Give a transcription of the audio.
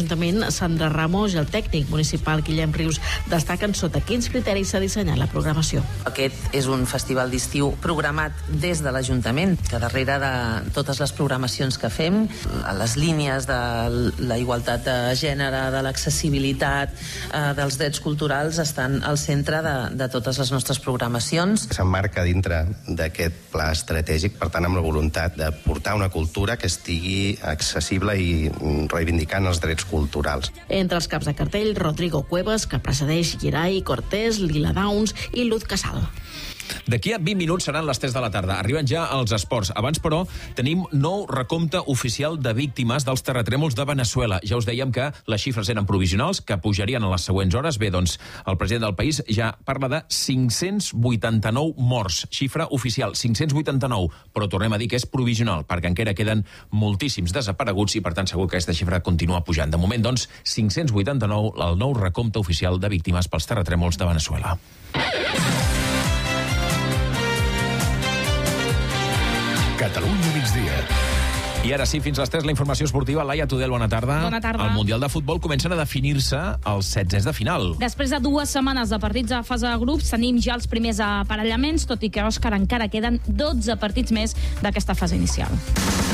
l'Ajuntament, Sandra Ramos, i el tècnic municipal Guillem Rius destaquen sota quins criteris s'ha dissenyat la programació. Aquest és un festival d'estiu programat des de l'Ajuntament, que darrere de totes les programacions que fem, les línies de la igualtat de gènere, de l'accessibilitat, dels drets culturals, estan al centre de totes les nostres programacions. S'emmarca dintre d'aquest pla estratègic, per tant, amb la voluntat de portar una cultura que estigui accessible i reivindicant els drets culturals. Entre els caps de cartell, Rodrigo Cuevas, que precedeix Gerai Cortés, Lila Downs i Luz Casal. D'aquí a 20 minuts seran les 3 de la tarda. Arriben ja els esports. Abans, però, tenim nou recompte oficial de víctimes dels terratrèmols de Veneçuela. Ja us dèiem que les xifres eren provisionals, que pujarien en les següents hores. Bé, doncs, el president del país ja parla de 589 morts. Xifra oficial, 589. Però tornem a dir que és provisional, perquè encara queden moltíssims desapareguts i, per tant, segur que aquesta xifra continua pujant. De moment, doncs, 589, el nou recompte oficial de víctimes pels terratrèmols de Veneçuela. Catalunya migdia. I ara sí, fins les 3, la informació esportiva. Laia Tudel, bona tarda. Bona tarda. Al Mundial de Futbol comencen a definir-se els 16 de final. Després de 2 setmanes de partits a fase de grups, tenim ja els primers aparellaments, tot i que, Òscar, encara queden 12 partits més d'aquesta fase inicial.